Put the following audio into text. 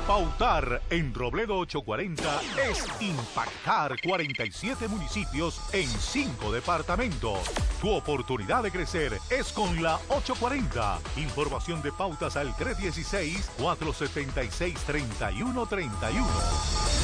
Pautar en Robledo 840 es impactar 47 municipios en 5 departamentos. Tu oportunidad de crecer es con la 840. Información de pautas al 316-476-3131.